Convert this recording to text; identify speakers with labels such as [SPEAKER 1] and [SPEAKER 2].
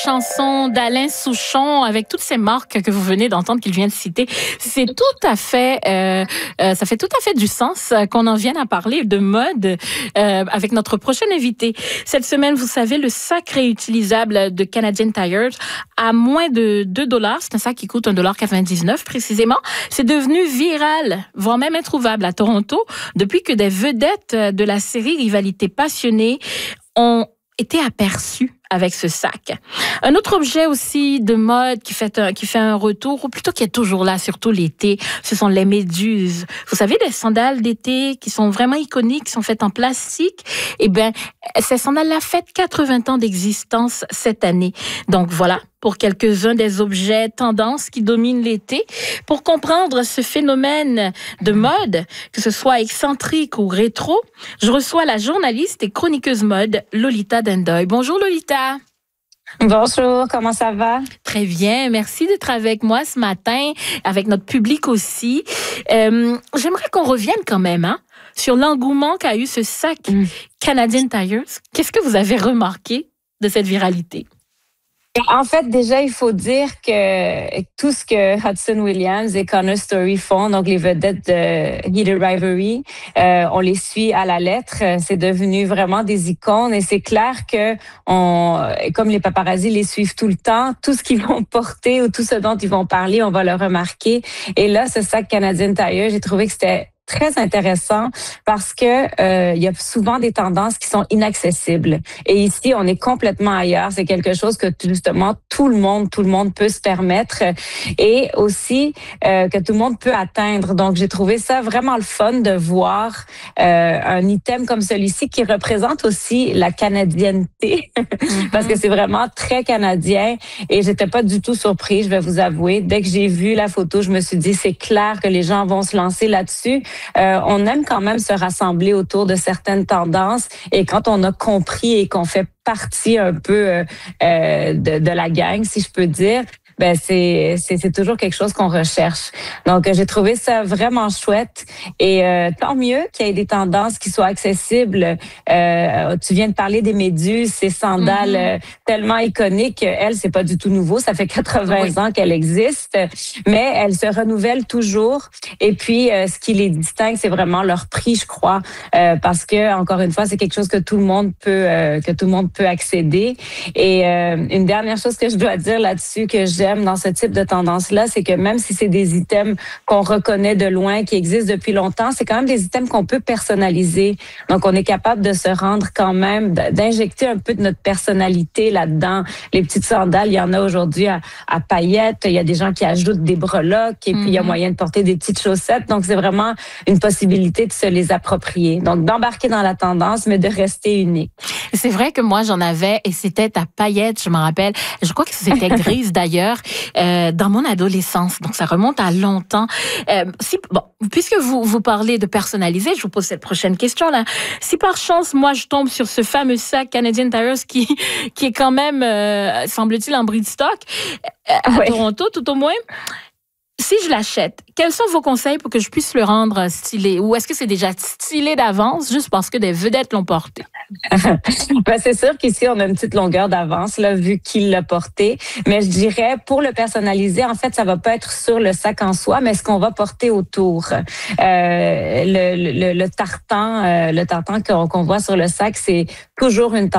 [SPEAKER 1] Chanson d'Alain Souchon avec toutes ces marques que vous venez d'entendre qu'il vient de citer, c'est tout à fait, ça fait tout à fait du sens qu'on en vienne à parler de mode avec notre prochain invité. Cette semaine, vous savez, le sac réutilisable de Canadian Tire à moins de $2, c'est un sac qui coûte $1,99 précisément, c'est devenu viral, voire même introuvable à Toronto depuis que des vedettes de la série Rivalité passionnée ont été aperçues avec ce sac. Un autre objet aussi de mode qui fait un retour, ou plutôt qui est toujours là, surtout l'été, ce sont les méduses. Vous savez, des sandales d'été qui sont vraiment iconiques, qui sont faites en plastique. Eh bien, ces sandales-là fêtent 80 ans d'existence cette année. Donc voilà, pour quelques-uns des objets tendances qui dominent l'été. Pour comprendre ce phénomène de mode, que ce soit excentrique ou rétro, je reçois la journaliste et chroniqueuse mode Lolita Dendoy. Bonjour Lolita.
[SPEAKER 2] Bonjour, comment ça va?
[SPEAKER 1] Très bien, merci d'être avec moi ce matin, avec notre public aussi. J'aimerais qu'on revienne quand même sur l'engouement qu'a eu ce sac Canadian Tire. Qu'est-ce que vous avez remarqué de cette viralité?
[SPEAKER 2] En fait, déjà, il faut dire que tout ce que Hudson Williams et Connor Story font, donc les vedettes de Heated Rivalry, on les suit à la lettre. C'est devenu vraiment des icônes et c'est clair que comme les paparazzis les suivent tout le temps, tout ce qu'ils vont porter ou tout ce dont ils vont parler, on va le remarquer. Et là, ce sac Canadian Tire, j'ai trouvé que c'était très intéressant parce que il y a souvent des tendances qui sont inaccessibles. Et ici, on est complètement ailleurs. C'est quelque chose que justement tout le monde peut se permettre et aussi que tout le monde peut atteindre. Donc, j'ai trouvé ça vraiment le fun de voir un item comme celui-ci qui représente aussi la canadienneté parce que c'est vraiment très canadien et j'étais pas du tout surprise, je vais vous avouer. Dès que j'ai vu la photo, je me suis dit, c'est clair que les gens vont se lancer là-dessus. On aime quand même se rassembler autour de certaines tendances et quand on a compris et qu'on fait partie un peu de la gang, si je peux dire, ben c'est toujours quelque chose qu'on recherche. Donc j'ai trouvé ça vraiment chouette et tant mieux qu'il y ait des tendances qui soient accessibles. Tu viens de parler des méduses, ces sandales tellement iconiques. Elle, c'est pas du tout nouveau, ça fait 80 ans qu'elle existe, mais elles se renouvellent toujours. Et puis ce qui les distingue, c'est vraiment leur prix, je crois, parce que encore une fois, c'est quelque chose que tout le monde peut accéder. Et une dernière chose que je dois dire là-dessus que j'aime dans ce type de tendance-là, c'est que même si c'est des items qu'on reconnaît de loin, qui existent depuis longtemps, c'est quand même des items qu'on peut personnaliser. Donc, on est capable de se rendre quand même, d'injecter un peu de notre personnalité là-dedans. Les petites sandales, il y en a aujourd'hui à paillettes. Il y a des gens qui ajoutent des breloques et puis il y a moyen de porter des petites chaussettes. Donc, c'est vraiment une possibilité de se les approprier. Donc, d'embarquer dans la tendance, mais de rester unique.
[SPEAKER 1] C'est vrai que moi, j'en avais et c'était à paillettes, je me rappelle. Je crois que c'était grise d'ailleurs, dans mon adolescence. Donc, ça remonte à longtemps. Puisque vous parlez de personnaliser, je vous pose cette prochaine question-là. Si par chance, moi, je tombe sur ce fameux sac Canadian Tire qui est quand même, semble-t-il, en bris de stock, à Toronto, tout au moins, si je l'achète, quels sont vos conseils pour que je puisse le rendre stylé? Ou est-ce que c'est déjà stylé d'avance juste parce que des vedettes l'ont porté?
[SPEAKER 2] Ben, c'est sûr qu'ici, on a une petite longueur d'avance, là, vu qu'il l'a porté. Mais je dirais, pour le personnaliser, en fait, ça va pas être sur le sac en soi, mais ce qu'on va porter autour. Le tartan qu'on voit sur le sac, c'est toujours une